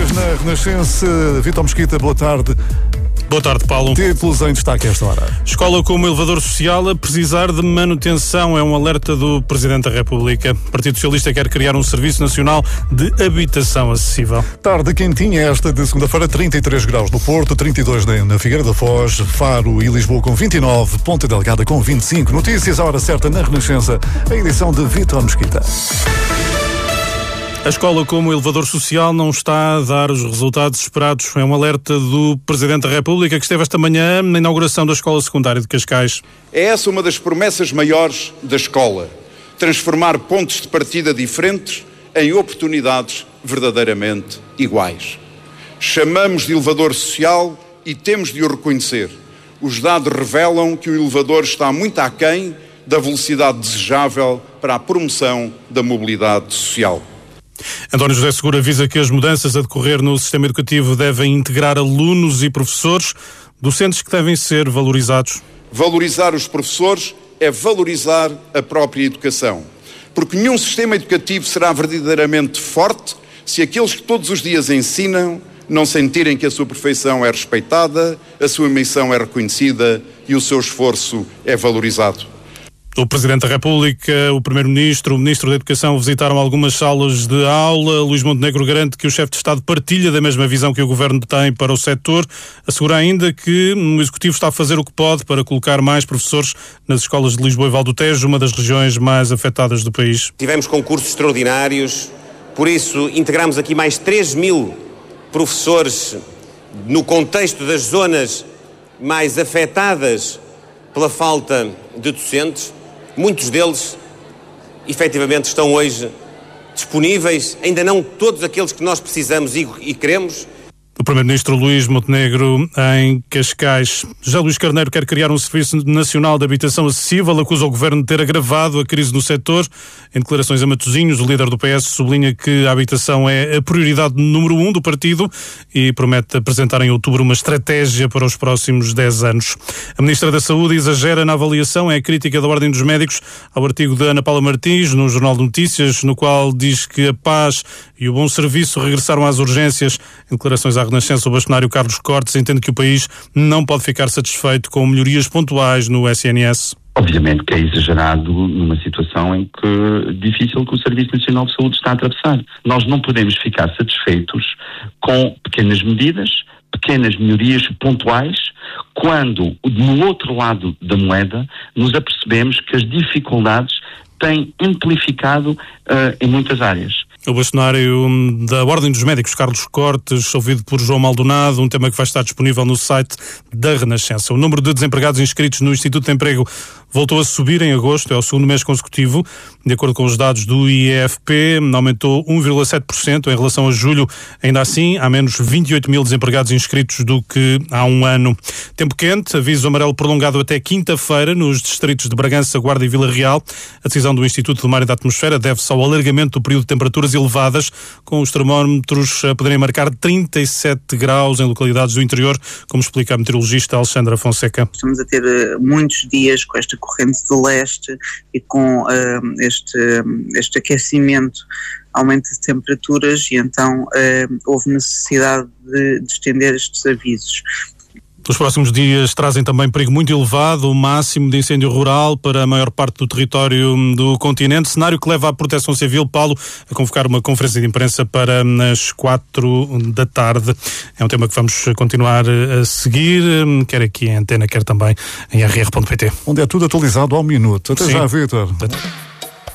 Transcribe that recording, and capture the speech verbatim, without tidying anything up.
notícias na Renascença. Vítor Mesquita, boa tarde. Boa tarde, Paulo. Títulos em destaque a esta hora. Escola como elevador social a precisar de manutenção é um alerta do Presidente da República. O Partido Socialista quer criar um Serviço Nacional de Habitação Acessível. Tarde quentinha esta de segunda-feira, trinta e três graus no Porto, trinta e dois na Figueira da Foz, Faro e Lisboa com vinte e nove, Ponta Delgada com vinte e cinco. Notícias à hora certa na Renascença, a edição de Vítor Mesquita. A escola como elevador social não está a dar os resultados esperados. É um alerta do Presidente da República, que esteve esta manhã na inauguração da Escola Secundária de Cascais. É essa uma das promessas maiores da escola. Transformar pontos de partida diferentes em oportunidades verdadeiramente iguais. Chamamos de elevador social e temos de o reconhecer. Os dados revelam que o elevador está muito aquém da velocidade desejável para a promoção da mobilidade social. António José Seguro avisa que as mudanças a decorrer no sistema educativo devem integrar alunos e professores, docentes que devem ser valorizados. Valorizar os professores é valorizar a própria educação, porque nenhum sistema educativo será verdadeiramente forte se aqueles que todos os dias ensinam não sentirem que a sua perfeição é respeitada, a sua missão é reconhecida e o seu esforço é valorizado. O Presidente da República, o Primeiro-Ministro, o Ministro da Educação visitaram algumas salas de aula. Luís Montenegro garante que o chefe de Estado partilha da mesma visão que o Governo tem para o setor. Assegura ainda que o Executivo está a fazer o que pode para colocar mais professores nas escolas de Lisboa e Val do Tejo, uma das regiões mais afetadas do país. Tivemos concursos extraordinários, por isso integramos aqui mais três mil professores no contexto das zonas mais afetadas pela falta de docentes. Muitos deles, efetivamente, estão hoje disponíveis, ainda não todos aqueles que nós precisamos e, e queremos. O Primeiro-Ministro Luís Montenegro em Cascais. Já Luís Carneiro quer criar um Serviço Nacional de Habitação Acessível, acusa o Governo de ter agravado a crise no setor. Em declarações a Matosinhos, o líder do P S sublinha que a habitação é a prioridade número um do partido e promete apresentar em outubro uma estratégia para os próximos dez anos. A Ministra da Saúde exagera na avaliação, é a crítica da Ordem dos Médicos ao artigo de Ana Paula Martins no Jornal de Notícias, no qual diz que a paz e o bom serviço regressaram às urgências. Em declarações à Renascença, o bastonário Carlos Cortes entende que o país não pode ficar satisfeito com melhorias pontuais no S N S. Obviamente que é exagerado numa situação em que difícil que o Serviço Nacional de Saúde está a atravessar. Nós não podemos ficar satisfeitos com pequenas medidas, pequenas melhorias pontuais, quando no outro lado da moeda nos apercebemos que as dificuldades têm amplificado uh, em muitas áreas. O bastonário da Ordem dos Médicos, Carlos Cortes, ouvido por João Maldonado, um tema que vai estar disponível no site da Renascença. O número de desempregados inscritos no Instituto de Emprego voltou a subir em agosto, é o segundo mês consecutivo. De acordo com os dados do I E F P, aumentou um vírgula sete por cento em relação a julho. Ainda assim, há menos vinte e oito mil desempregados inscritos do que há um ano. Tempo quente, aviso amarelo prolongado até quinta-feira nos distritos de Bragança, Guarda e Vila Real. A decisão do Instituto do Mar e da Atmosfera deve-se ao alargamento do período de temperaturas elevadas, com os termómetros a poderem marcar trinta e sete graus em localidades do interior, como explica a meteorologista Alexandra Fonseca. Estamos a ter uh, muitos dias com esta corrente do leste e com uh, este, este aquecimento, aumento de temperaturas, e então uh, houve necessidade de, de estender estes avisos. Os próximos dias trazem também perigo muito elevado, o máximo de incêndio rural para a maior parte do território do continente, cenário que leva a Proteção Civil, Paulo, a convocar uma conferência de imprensa para as quatro da tarde. É um tema que vamos continuar a seguir, quer aqui em Antena, quer também em r r ponto p t. Onde é tudo atualizado ao minuto. Até Sim. já, Vítor. Até.